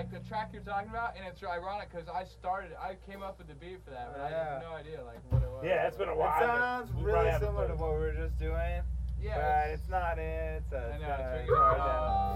like the track you're talking about, and it's ironic because I came up with the beat for that, but I have no idea like what it was. Yeah, it's been a while. It sounds really similar to what we were just doing. Yeah. But it's not it. It's a. I know.